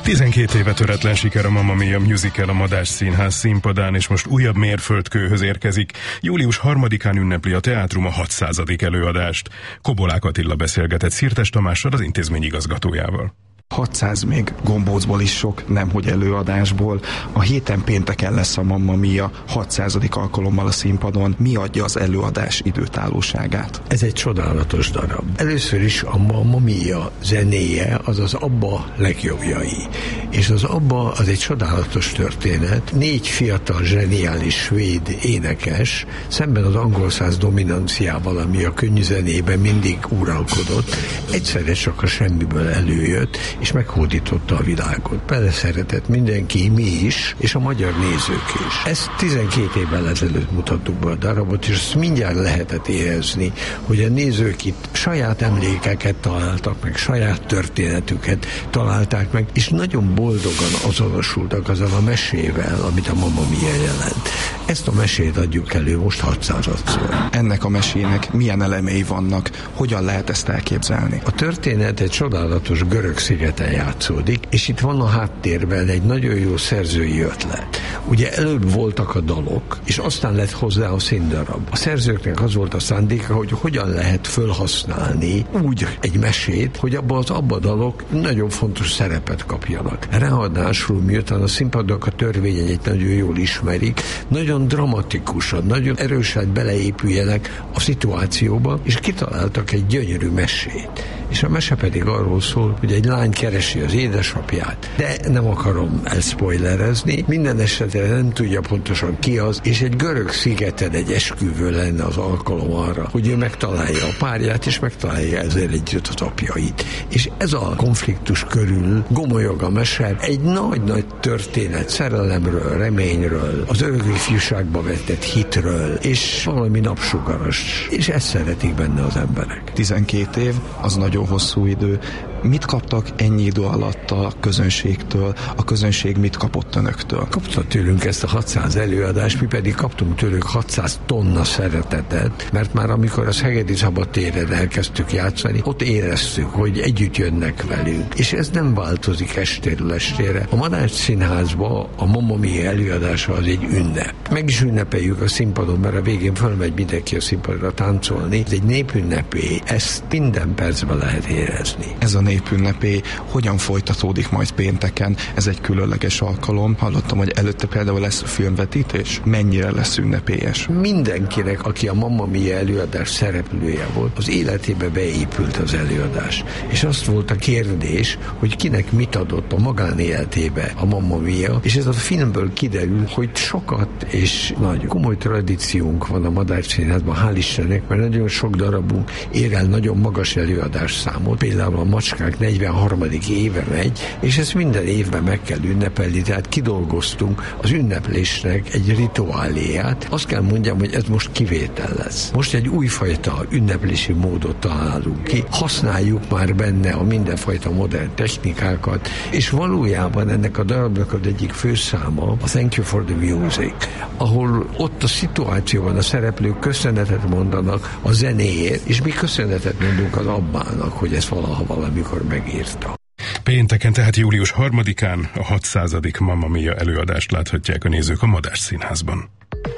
12 éve töretlen siker a Mamma Mia musical a Madách Színház színpadán, és most újabb mérföldkőhöz érkezik. Július 3-án ünnepli a teátrum a 600. előadást. Kobolák Attila beszélgetett Szirtes Tamással, az intézmény igazgatójával. 600 még gombócból is sok, nemhogy előadásból. A héten pénteken lesz a Mamma Mia 600. alkalommal a színpadon. Mi adja az előadás időtállóságát? Ez egy csodálatos darab. Először is a Mamma Mia zenéje az az ABBA legjobbjai. És az ABBA az egy csodálatos történet. 4 fiatal, zseniális svéd énekes szemben az angol száz dominanciával, ami a könnyű zenében mindig uralkodott, egyszerre csak a semmiből előjött, és meghódította a világot. Beleszeretett mindenki, mi is, és a magyar nézők is. Ezt 12 évvel ezelőtt mutattuk be a darabot, és azt mindjárt lehetett érezni, hogy a nézők itt saját emlékeket találtak meg, saját történetüket találták meg, és nagyon boldogan azonosultak azzal a mesével, amit a Mamma Mia jelent. Ezt a mesét adjuk elő most 600-szor. Ennek a mesének milyen elemei vannak? Hogyan lehet ezt elképzelni? A történet egy csodálatos görög szigeten játszódik, és itt van a háttérben egy nagyon jó szerzői ötlet. Ugye előbb voltak a dalok, és aztán lett hozzá a színdarab. A szerzőknek az volt a szándéka, hogy hogyan lehet fölhasználni úgy egy mesét, hogy abban az ABBA dalok nagyon fontos szerepet kapjanak. Ráadásul, miután a színpadok a törvényeit nagyon jól ismerik, nagyon dramatikusan, nagyon erősen beleépüljenek a szituációba, és kitaláltak egy gyönyörű mesét. És a mese pedig arról szól, hogy egy lány keresi az édesapját, de nem akarom elspoilerezni, minden esetre nem tudja pontosan ki az, és egy görög szigeten egy esküvő lenne az alkalom arra, hogy ő megtalálja a párját, és megtalálja ezzel együtt az apjait. És ez a konfliktus körül gomolyog a mese, egy nagy-nagy történet szerelemről, reményről, az örök ifjúságba vetett hitről, és valami napsugaras, és ezt szeretik benne az emberek. 12 év, az nagyon hosszú idő. Mit kaptak ennyi idő alatt a közönségtől? A közönség mit kapott önöktől? Kapta tőlünk ezt a 600 előadást, mi pedig kaptunk tőlük 600 tonna szeretetet, mert már amikor a Szegedi Szabadtéren elkezdtük játszani, ott éreztük, hogy együtt jönnek velünk. És ez nem változik estéről estére. A Madách Színházban a Mamma Mia előadása az egy ünnep. Meg is ünnepeljük a színpadon, mert a végén fölmegy mindenki a színpadra táncolni. Ez egy népünnepé, ezt minden percben lehet érezni. Ez a népünnepé hogyan folytatódik majd pénteken? Ez egy különleges alkalom. Hallottam, hogy előtte például lesz filmvetítés. Mennyire lesz ünnepélyes? Mindenkinek, aki a Mamma Mia előadás szereplője volt, az életébe beépült az előadás. És azt volt a kérdés, hogy kinek mit adott a magánéletébe a Mamma Mia, és ez a filmből kiderül, hogy sokat és nagy komoly tradíciónk van a Madách Színházban, hál' Istennek, mert nagyon sok darabunk ér el nagyon magas előadás számot. Például a Macskák 43. éve megy, és ezt minden évben meg kell ünnepelni, tehát kidolgoztunk az ünneplésnek egy rituáléját. Azt kell mondjam, hogy ez most kivétel lesz. Most egy újfajta ünneplési módot találunk ki, használjuk már benne a mindenfajta modern technikákat, és valójában ennek a darabnak az egyik főszáma a Thank You for the Music, ahol ott a szituációban a szereplők köszönetet mondanak a zenéért, és mi köszönetet mondunk az Abbának, hogy ez valaha valamikor megírta. Pénteken, tehát július 3-án a 600. Mamma Mia előadást láthatják a nézők a Madách Színházban.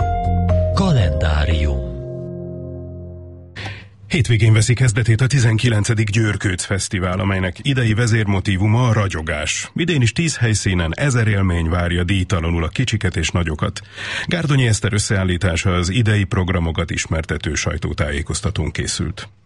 Kalendárium. Hétvégén veszi kezdetét a 19. Győrkőc Fesztivál, amelynek idei vezérmotívuma a ragyogás. Idén is 10 helyszínen 1000 élmény várja díjtalanul a kicsiket és nagyokat. Gárdonyi Eszter összeállítása az idei programokat ismertető sajtótájékoztatón készült.